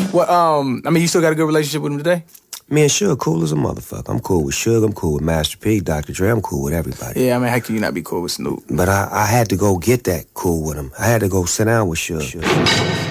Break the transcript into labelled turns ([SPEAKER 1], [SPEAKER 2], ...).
[SPEAKER 1] Well, I mean, you still got a good relationship with him today?
[SPEAKER 2] Me and Suge cool as a motherfucker. I'm cool with Suge, I'm cool with Master P, Dr. Dre, I'm cool with everybody.
[SPEAKER 1] Yeah, I mean, how can you not be cool with Snoop?
[SPEAKER 2] But I had to go get that cool with him. I had to go sit down with Suge.